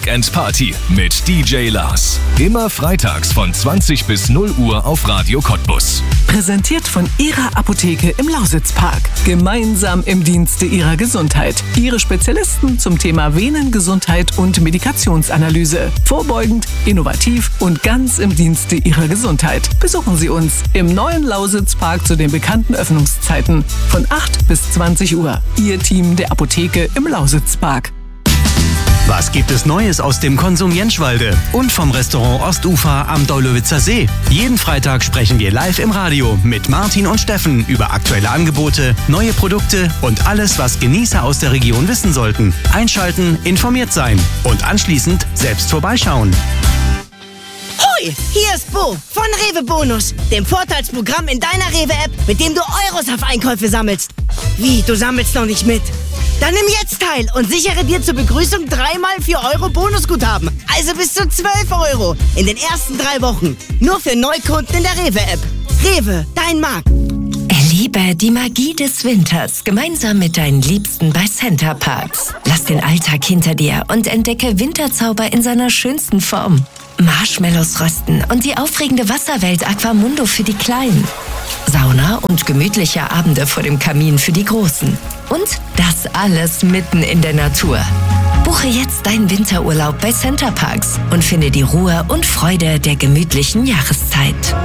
Weekend Party mit DJ Lars. Immer freitags von 20 bis 0 Uhr auf Radio Cottbus. Präsentiert von Ihrer Apotheke im Lausitzpark. Gemeinsam im Dienste Ihrer Gesundheit. Ihre Spezialisten zum Thema Venengesundheit und Medikationsanalyse. Vorbeugend, innovativ und ganz im Dienste Ihrer Gesundheit. Besuchen Sie uns im neuen Lausitzpark zu den bekannten Öffnungszeiten von 8 bis 20 Uhr. Ihr Team der Apotheke im Lausitzpark. Was gibt es Neues aus dem Konsum Jenschwalde und vom Restaurant Ostufer am Daulowitzer See? Jeden Freitag sprechen wir live im Radio mit Martin und Steffen über aktuelle Angebote, neue Produkte und alles, was Genießer aus der Region wissen sollten. Einschalten, informiert sein und anschließend selbst vorbeischauen. Hoi, hier ist Bo von Rewe Bonus, dem Vorteilsprogramm in deiner Rewe-App, mit dem du Euros auf Einkäufe sammelst. Wie, du sammelst noch nicht mit? Dann nimm jetzt teil und sichere dir zur Begrüßung 3x 4 Euro Bonusguthaben. Also bis zu 12 Euro in den ersten 3 Wochen. Nur für Neukunden in der Rewe-App. Rewe, dein Markt. Erlebe die Magie des Winters gemeinsam mit deinen Liebsten bei Center Parks. Lass den Alltag hinter dir und entdecke Winterzauber in seiner schönsten Form. Marshmallows rösten und die aufregende Wasserwelt Aquamundo für die Kleinen. Sauna und gemütliche Abende vor dem Kamin für die Großen. Und das alles mitten in der Natur. Buche jetzt deinen Winterurlaub bei Center Parks und finde die Ruhe und Freude der gemütlichen Jahreszeit.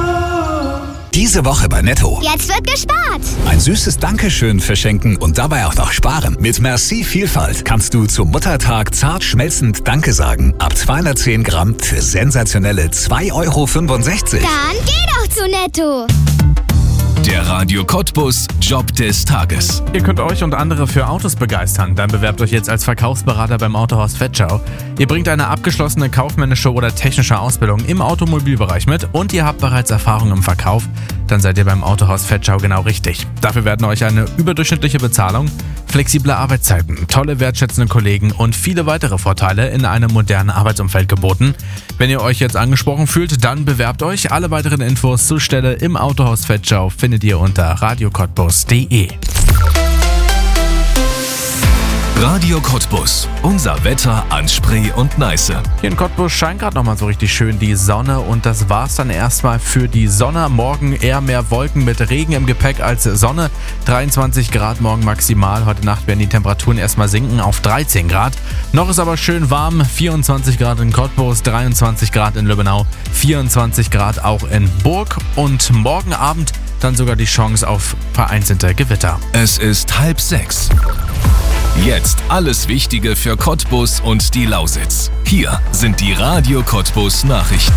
Diese Woche bei Netto. Jetzt wird gespart. Ein süßes Dankeschön verschenken und dabei auch noch sparen. Mit Merci Vielfalt kannst du zum Muttertag zart schmelzend Danke sagen. Ab 210 Gramm für sensationelle 2,65 Euro. Dann geh doch zu Netto. Der Radio Cottbus Job des Tages. Ihr könnt euch und andere für Autos begeistern. Dann bewerbt euch jetzt als Verkaufsberater beim Autohaus Vetschau. Ihr bringt eine abgeschlossene kaufmännische oder technische Ausbildung im Automobilbereich mit und ihr habt bereits Erfahrung im Verkauf. Dann seid ihr beim Autohaus Vetschau genau richtig. Dafür werden euch eine überdurchschnittliche Bezahlung, flexible Arbeitszeiten, tolle wertschätzende Kollegen und viele weitere Vorteile in einem modernen Arbeitsumfeld geboten. Wenn ihr euch jetzt angesprochen fühlt, dann bewerbt euch. Alle weiteren Infos zur Stelle im Autohaus Vetschau findet ihr unter radiocottbus.de. Radio Cottbus. Unser Wetter an Spree und Neiße. Hier in Cottbus scheint gerade nochmal so richtig schön die Sonne und das war's dann erstmal für die Sonne. Morgen eher mehr Wolken mit Regen im Gepäck als Sonne. 23 Grad morgen maximal. Heute Nacht werden die Temperaturen erstmal sinken auf 13 Grad. Noch ist aber schön warm. 24 Grad in Cottbus, 23 Grad in Lübbenau, 24 Grad auch in Burg und morgen Abend dann sogar die Chance auf vereinzelte Gewitter. Es ist 5:30. Jetzt alles Wichtige für Cottbus und die Lausitz. Hier sind die Radio Cottbus Nachrichten.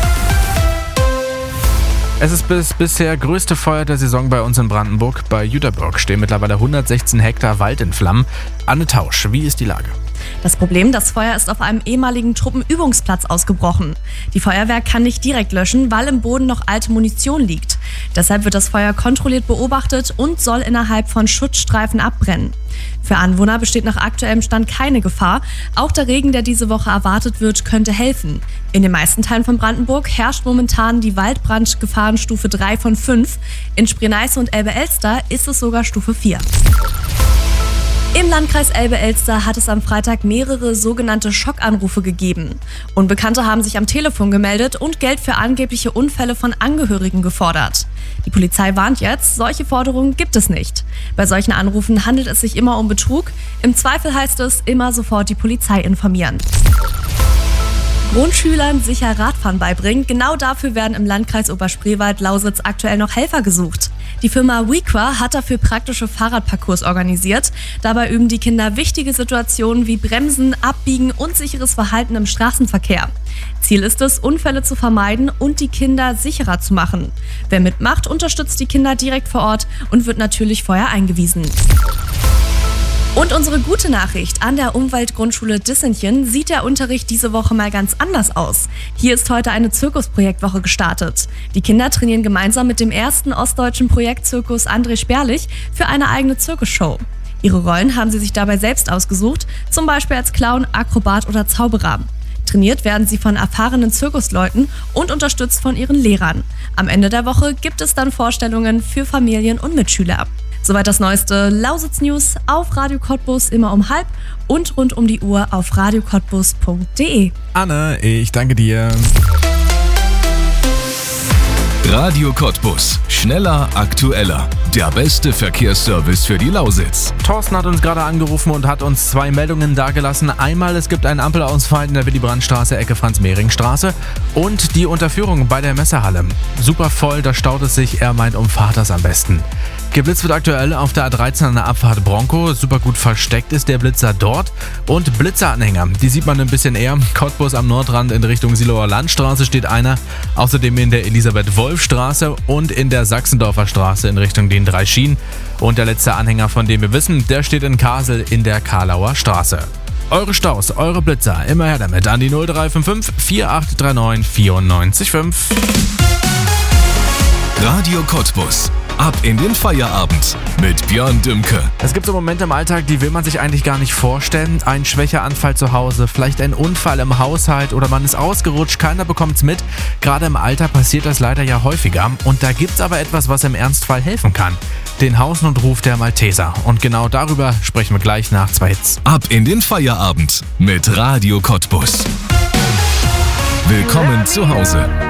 Es ist das bisher größte Feuer der Saison bei uns in Brandenburg. Bei Jüterburg stehen mittlerweile 116 Hektar Wald in Flammen. Anne Tausch, wie ist die Lage? Das Problem, das Feuer ist auf einem ehemaligen Truppenübungsplatz ausgebrochen. Die Feuerwehr kann nicht direkt löschen, weil im Boden noch alte Munition liegt. Deshalb wird das Feuer kontrolliert beobachtet und soll innerhalb von Schutzstreifen abbrennen. Für Anwohner besteht nach aktuellem Stand keine Gefahr. Auch der Regen, der diese Woche erwartet wird, könnte helfen. In den meisten Teilen von Brandenburg herrscht momentan die Waldbrandgefahrenstufe 3 von 5. In Spree-Neiße und Elbe-Elster ist es sogar Stufe 4. Im Landkreis Elbe-Elster hat es am Freitag mehrere sogenannte Schockanrufe gegeben. Unbekannte haben sich am Telefon gemeldet und Geld für angebliche Unfälle von Angehörigen gefordert. Die Polizei warnt jetzt, solche Forderungen gibt es nicht. Bei solchen Anrufen handelt es sich immer um Betrug. Im Zweifel heißt es, immer sofort die Polizei informieren. Grundschülern sicher Radfahren beibringen. Genau dafür werden im Landkreis Oberspreewald-Lausitz aktuell noch Helfer gesucht. Die Firma Wequa hat dafür praktische Fahrradparcours organisiert. Dabei üben die Kinder wichtige Situationen wie Bremsen, Abbiegen und sicheres Verhalten im Straßenverkehr. Ziel ist es, Unfälle zu vermeiden und die Kinder sicherer zu machen. Wer mitmacht, unterstützt die Kinder direkt vor Ort und wird natürlich vorher eingewiesen. Und unsere gute Nachricht: An der Umweltgrundschule Dissenchen sieht der Unterricht diese Woche mal ganz anders aus. Hier ist heute eine Zirkusprojektwoche gestartet. Die Kinder trainieren gemeinsam mit dem ersten ostdeutschen Projektzirkus André Sperlich für eine eigene Zirkusshow. Ihre Rollen haben sie sich dabei selbst ausgesucht, zum Beispiel als Clown, Akrobat oder Zauberer. Trainiert werden sie von erfahrenen Zirkusleuten und unterstützt von ihren Lehrern. Am Ende der Woche gibt es dann Vorstellungen für Familien und Mitschüler. Soweit das neueste Lausitz-News auf Radio Cottbus immer um 12:30 und rund um die Uhr auf radiocottbus.de. Anne, ich danke dir. Radio Cottbus. Schneller, aktueller. Der beste Verkehrsservice für die Lausitz. Thorsten hat uns gerade angerufen und hat uns 2 Meldungen dargelassen. Einmal, es gibt einen Ampelausfall in der Willy-Brandt-Straße, Ecke Franz-Mehring-Straße. Und die Unterführung bei der Messehalle. Super voll, da staut es sich. Er meint, umfahrt das am besten. Geblitzt wird aktuell auf der A13 an der Abfahrt Bronco. Super gut versteckt ist der Blitzer dort. Und Blitzeranhänger, die sieht man ein bisschen eher. Cottbus am Nordrand in Richtung Siloer Landstraße steht einer. Außerdem in der Elisabeth-Wolf-Straße und in der Sachsendorfer Straße in Richtung den 3 Schienen. Und der letzte Anhänger, von dem wir wissen, der steht in Kassel in der Karlauer Straße. Eure Staus, eure Blitzer, immer her damit an die 0355 4839 94,5. Radio Cottbus. Ab in den Feierabend mit Björn Dümke. Es gibt so Momente im Alltag, die will man sich eigentlich gar nicht vorstellen. Ein Schwächeanfall zu Hause, vielleicht ein Unfall im Haushalt oder man ist ausgerutscht, keiner bekommt's mit. Gerade im Alter passiert das leider ja häufiger. Und da gibt's aber etwas, was im Ernstfall helfen kann. Den Hausnotruf der Malteser. Und genau darüber sprechen wir gleich nach 2 Hits. Ab in den Feierabend mit Radio Cottbus. Willkommen zu Hause.